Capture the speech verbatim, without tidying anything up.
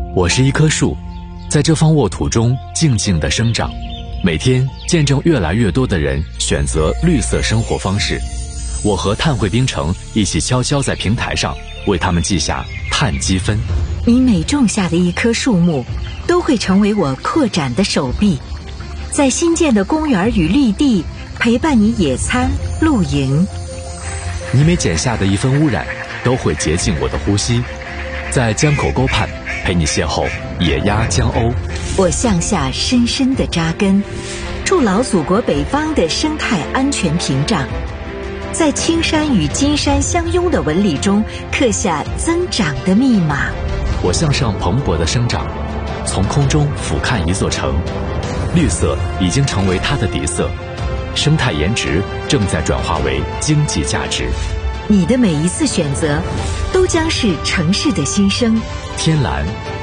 我是一棵树，在这方沃土中静静地生长，每天见证越来越多的人选择绿色生活方式。我和碳汇冰城一起悄悄在平台上为他们记下碳积分。 你每种下的一棵树木，都会成为我扩展的手臂，在新建的公园与绿地陪伴你野餐露营。 你每减下的一分污染，都会洁净我的呼吸，在江口沟畔陪你邂逅野鸭江鸥。 我向下深深地扎根，筑牢祖国北方的生态安全屏障，在青山与金山相拥的纹理中刻下增长的密码。 我向上蓬勃的生长，从空中俯瞰一座城，绿色已经成为它的底色，生态颜值正在转化为经济价值。 你的每一次选择，都将是城市的新生。 天蓝